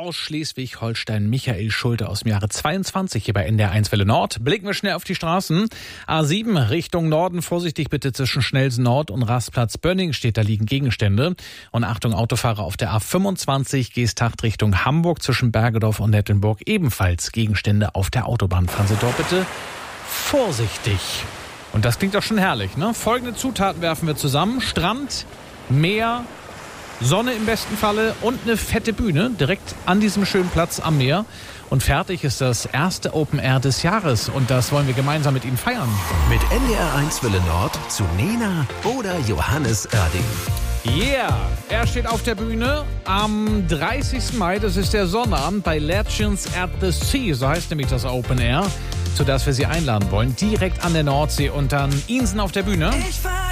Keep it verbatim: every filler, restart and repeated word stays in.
aus Schleswig-Holstein, Michael Schulte aus dem Jahre zweiundzwanzig hier bei N D R eins Welle Nord. Blicken wir schnell auf die Straßen. A sieben Richtung Norden, vorsichtig bitte zwischen Schnellsen Nord und Rastplatz Bönning steht, da liegen Gegenstände. Und Achtung Autofahrer auf der A fünfundzwanzig, Geesthacht Richtung Hamburg zwischen Bergedorf und Nettenburg, ebenfalls Gegenstände auf der Autobahn. Fahren Sie dort bitte vorsichtig. Und das klingt doch schon herrlich, ne? Folgende Zutaten werfen wir zusammen: Strand, Meer, Sonne im besten Falle und eine fette Bühne direkt an diesem schönen Platz am Meer. Und fertig ist das erste Open Air des Jahres. Und das wollen wir gemeinsam mit Ihnen feiern. Mit N D R eins Welle Nord zu Nena oder Johannes Oerding. Yeah! Er steht auf der Bühne am dreißigsten Mai. Das ist der Sonnabend bei Legends at the Sea. So heißt nämlich das Open Air, zu das wir Sie einladen wollen. Direkt an der Nordsee und dann Insen auf der Bühne. Ich fahr